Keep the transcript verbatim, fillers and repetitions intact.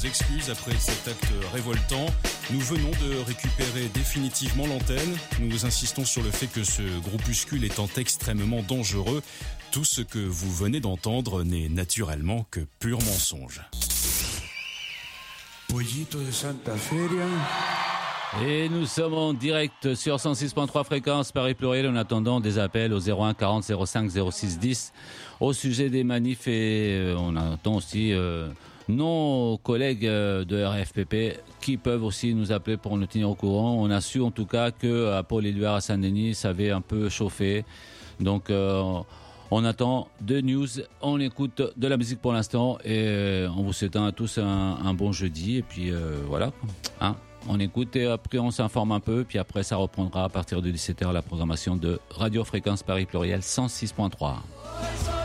Excuses après cet acte révoltant. Nous venons de récupérer définitivement l'antenne. Nous insistons sur le fait que ce groupuscule étant extrêmement dangereux, tout ce que vous venez d'entendre n'est naturellement que pur mensonge. Pollito de Santa Feria. Et nous sommes en direct sur cent six point trois fréquence Paris Pluriel en attendant des appels au zéro un quarante zéro cinq zéro six dix au sujet des manifs et euh, on attend aussi euh, nos collègues euh, de R F P P qui peuvent aussi nous appeler pour nous tenir au courant. On a su en tout cas que à Paul-Éluard à Saint-Denis ça avait un peu chauffé. Donc euh, on attend de news, on écoute de la musique pour l'instant et euh, on vous souhaite à tous un, un bon jeudi et puis euh, voilà hein. On écoute et après on s'informe un peu, puis après ça reprendra à partir de dix-sept heures la programmation de Radio Fréquence Paris Pluriel cent six point trois.